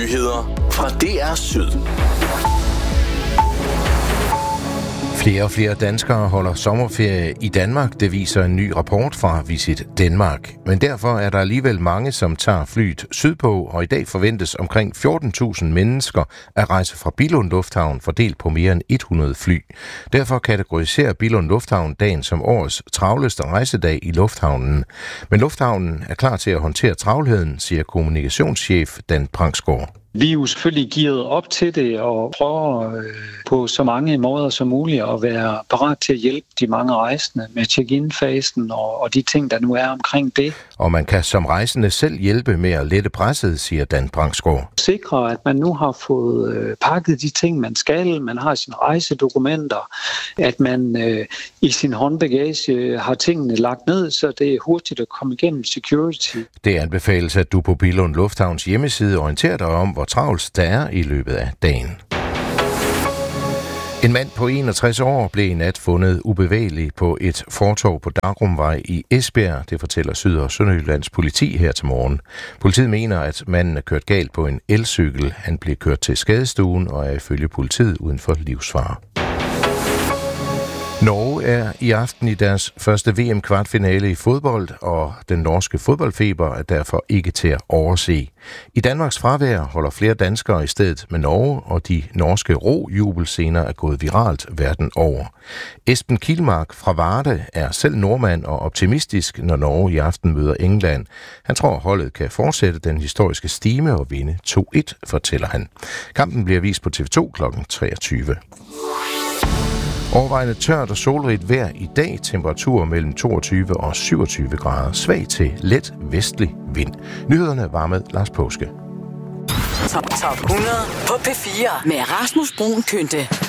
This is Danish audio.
Nyheder fra DR Syd. Flere og flere danskere holder sommerferie i Danmark, det viser en ny rapport fra Visit Danmark. Men derfor er der alligevel mange, som tager flyet sydpå, og i dag forventes omkring 14.000 mennesker at rejse fra Billund Lufthavn fordelt på mere end 100 fly. Derfor kategoriserer Billund Lufthavn dagen som årets travleste rejsedag i lufthavnen. Men lufthavnen er klar til at håndtere travlheden, siger kommunikationschef Dan Prangsgaard. Vi er jo selvfølgelig gearet op til det og prøver på så mange måder som muligt at være parat til at hjælpe de mange rejsende med check-in-fasen og de ting, der nu er omkring det. Og man kan som rejsende selv hjælpe med at lette presset, siger Dan Prangsgaard. Sikre, at man nu har fået pakket de ting, man skal. Man har sine rejsedokumenter. At man i sin håndbagage har tingene lagt ned, så det er hurtigt at komme igennem security. Det anbefales, at du på Billund Lufthavns hjemmeside orienterer dig om, hvor travlt der er i løbet af dagen. En mand på 61 år blev i nat fundet ubevægelig på et fortov på Dagrumvej i Esbjerg. Det fortæller Syd- og Sønderjyllands politi her til morgen. Politiet mener, at manden er kørt galt på en elcykel. Han blev kørt til skadestuen og er ifølge politiet uden for livsfare. Norge er i aften i deres første VM-kvartfinale i fodbold, og den norske fodboldfeber er derfor ikke til at overse. I Danmarks fravær holder flere danskere i stedet med Norge, og de norske ro-jubelscener er gået viralt verden over. Esben Kielmark fra Varde er selv nordmand og optimistisk, når Norge i aften møder England. Han tror, holdet kan fortsætte den historiske stime og vinde 2-1, fortæller han. Kampen bliver vist på TV2 kl. 23. Overvejende tørt og solrigt vejr i dag. Temperaturer mellem 22 og 27 grader. Svag til let vestlig vind. Nyhederne var med Lars Påske. Top 100 på P4 med Rasmus Bruun Kynte.